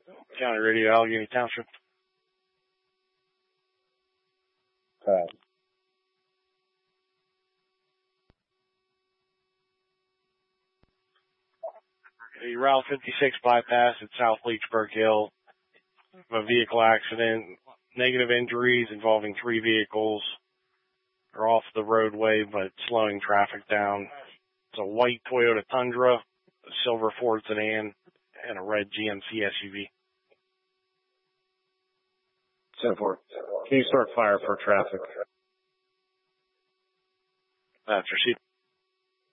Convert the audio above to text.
County Radio, Allegheny Township. The Route 56 bypass at South Leechburg Hill. A vehicle accident. Negative injuries involving 3 vehicles. Are off the roadway, but slowing traffic down. It's a white Toyota Tundra, a silver Ford sedan, and a red GMC SUV. 10-4. Can you start fire for traffic? That's received.